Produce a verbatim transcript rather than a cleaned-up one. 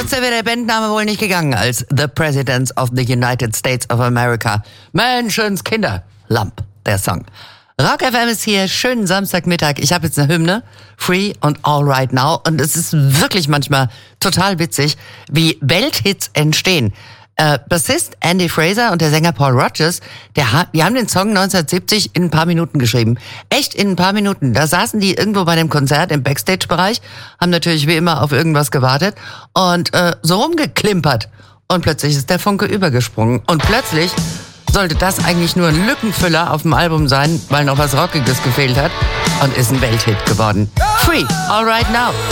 Kürzer wäre der Bandname wohl nicht gegangen als The Presidents of the United States of America. Menschenskinder. Lump, der Song. Rock F M ist hier, schönen Samstagmittag. Ich habe jetzt eine Hymne, Free und All Right Now. Und es ist wirklich manchmal total witzig, wie Welthits entstehen. Äh, Bassist Andy Fraser und der Sänger Paul Rodgers, der ha- die haben den Song neunzehnhundertsiebzig in ein paar Minuten geschrieben. Echt in ein paar Minuten. Da saßen die irgendwo bei dem Konzert im Backstage-Bereich, haben natürlich wie immer auf irgendwas gewartet und äh, so rumgeklimpert. Und plötzlich ist der Funke übergesprungen. Und plötzlich sollte das eigentlich nur ein Lückenfüller auf dem Album sein, weil noch was Rockiges gefehlt hat, und ist ein Welthit geworden. Free, All Right Now.